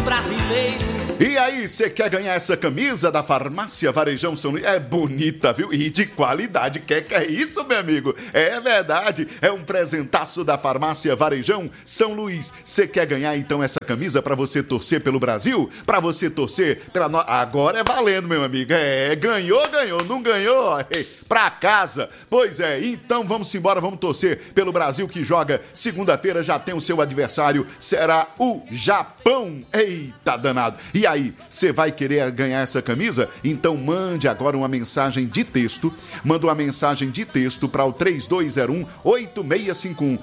brasileiro. E aí, você quer ganhar essa camisa da Farmácia Varejão São Luís? É bonita, viu? E de qualidade. Que é isso, meu amigo? É verdade. É um presentaço da Farmácia Varejão São Luís. Você quer ganhar, então, essa camisa pra você torcer pelo Brasil? Pra você torcer pela... Agora é valendo, meu amigo. Ganhou. Não ganhou? Pra casa. Pois é. Então, vamos embora. Vamos torcer pelo Brasil que joga segunda-feira. Já tem o seu adversário. Será o Japão. Eita, danado. E aí, você vai querer ganhar essa camisa? Então mande agora uma mensagem de texto. Manda uma mensagem de texto para o 3201-8651.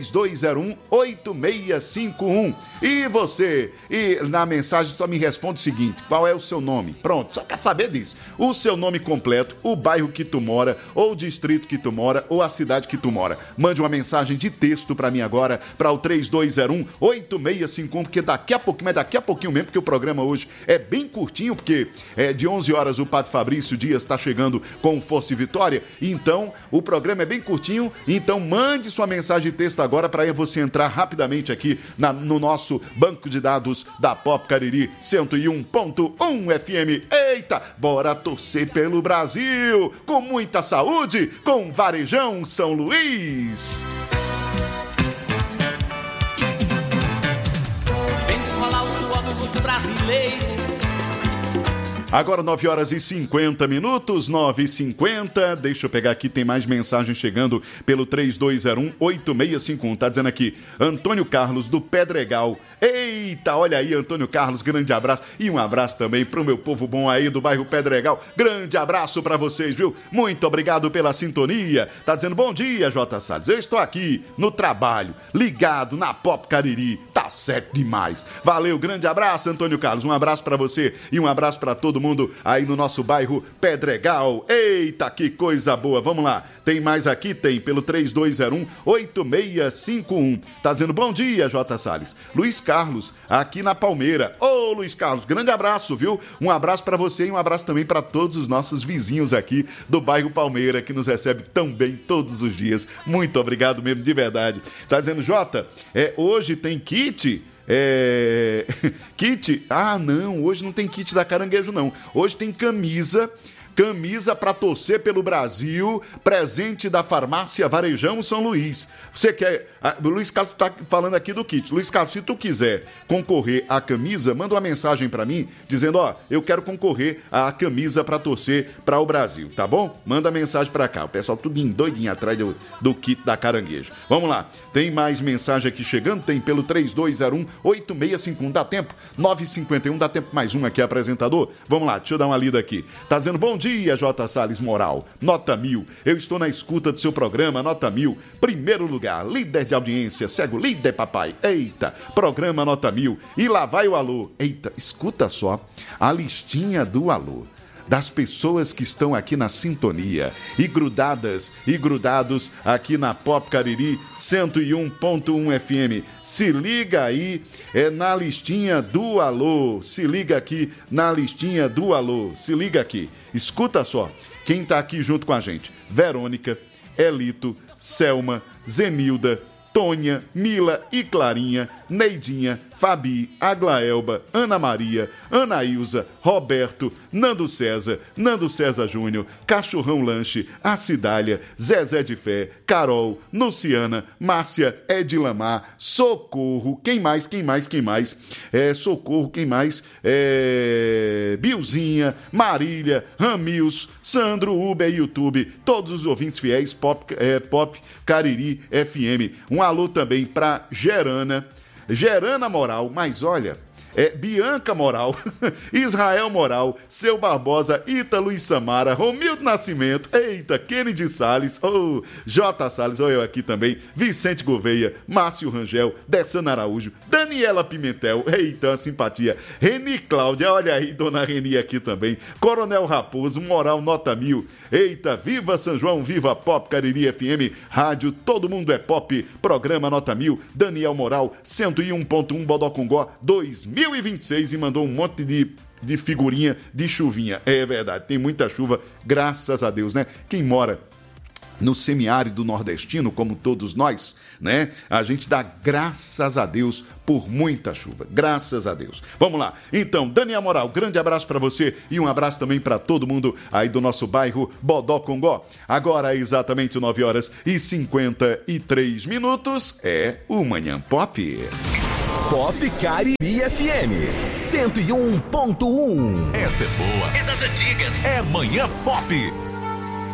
3201-8651. E você, na mensagem só me responde o seguinte: qual é o seu nome? Pronto, só quer saber disso. O seu nome completo, o bairro que tu mora, ou o distrito que tu mora, ou a cidade que tu mora. Mande uma mensagem de texto para mim agora, para o 3201-8651, porque daqui a pouquinho mesmo, porque o programa hoje é bem curtinho, porque de 11 horas o Padre Fabrício Dias está chegando com Força e Vitória, então o programa é bem curtinho, então mande sua mensagem de texto agora para você entrar rapidamente aqui no nosso banco de dados da Pop Cariri 101.1 FM. Eita, bora torcer pelo Brasil, com muita saúde, com Varejão São Luís. Brasileiro. Agora 9 horas e 50 minutos, 9h50. Deixa eu pegar aqui, tem mais mensagem chegando pelo 3201-8651. Tá dizendo aqui, Antônio Carlos do Pedregal. Eita, olha aí, Antônio Carlos, grande abraço. E um abraço também pro meu povo bom aí do bairro Pedregal. Grande abraço pra vocês, viu? Muito obrigado pela sintonia. Tá dizendo, bom dia, J. Salles. Eu estou aqui no trabalho, ligado na Pop Cariri. Tá certo demais. Valeu, grande abraço, Antônio Carlos. Um abraço pra você e um abraço pra todo mundo aí no nosso bairro Pedregal. Eita, que coisa boa. Vamos lá. Tem mais aqui? Tem, pelo 3201-8651. Tá dizendo, bom dia, J. Salles. Luiz Carlos, aqui na Palmeira. Ô, Luiz Carlos, grande abraço, viu? Um abraço pra você e um abraço também pra todos os nossos vizinhos aqui do bairro Palmeira, que nos recebe tão bem todos os dias. Muito obrigado mesmo, de verdade. Tá dizendo, Jota, hoje tem kit... kit? Ah, não, hoje não tem kit da Caranguejo, não. Hoje tem camisa para torcer pelo Brasil, presente da Farmácia Varejão São Luís. Você quer... O Luiz Carlos está falando aqui do kit. Luiz Carlos, se tu quiser concorrer à camisa, manda uma mensagem para mim, dizendo, eu quero concorrer à camisa para torcer para o Brasil, tá bom? Manda mensagem para cá. O pessoal tudo doidinho atrás do kit da Caranguejo. Vamos lá. Tem mais mensagem aqui chegando? Tem pelo 3201-8651. Dá tempo? 9h51. Dá tempo mais um aqui, apresentador? Vamos lá, deixa eu dar uma lida aqui. Tá dizendo, bom dia, J. Salles Moral. Nota 1000. Eu estou na escuta do seu programa, nota 1000. Primeiro lugar, líder de audiência, segue o líder, papai. Eita, programa nota 1000. E lá vai o alô. Eita, escuta só a listinha do alô das pessoas que estão aqui na sintonia e grudadas e grudados aqui na Pop Cariri 101.1 FM. Se liga aí, na listinha do alô. Se liga aqui na listinha do alô. Se liga aqui. Escuta só quem tá aqui junto com a gente. Verônica, Elito, Selma, Zenilda, Tônia, Mila e Clarinha, Neidinha, Fabi, Aglaelba, Ana Maria, Anaísa, Roberto, Nando César Júnior, Cachorrão Lanche, Acidália, Zezé de Fé, Carol, Luciana, Márcia, Edilamar, Socorro, quem mais? Socorro, quem mais? Bilzinha, Marília, Ramils, Sandro, Uber e YouTube, todos os ouvintes fiéis, Pop Cariri FM. Um alô também pra Gerana Moral, mas olha, Bianca Moral, Israel Moral, Seu Barbosa, Ítalo e Samara, Romildo Nascimento, eita, Kennedy Salles, J. Salles, eu aqui também, Vicente Gouveia, Márcio Rangel, Dessana Araújo, Daniela Pimentel, eita, uma simpatia, Reni Cláudia, olha aí, dona Reni aqui também, Coronel Raposo, Moral Nota 1000, eita, viva São João, viva Pop Cariri FM, rádio Todo Mundo é Pop, programa Nota 1000, Daniel Moral, 101.1 Bodocongó, 2026 e mandou um monte de figurinha de chuvinha. É verdade, tem muita chuva, graças a Deus, né? Quem mora no semiárido nordestino, como todos nós, né? A gente dá graças a Deus por muita chuva. Graças a Deus. Vamos lá. Então, Daniel Moral, grande abraço para você e um abraço também para todo mundo aí do nosso bairro Bodocongó. Agora, exatamente 9h53 é o Manhã Pop. Pop Cariri FM 101.1. Essa é boa. É das antigas. É Manhã Pop.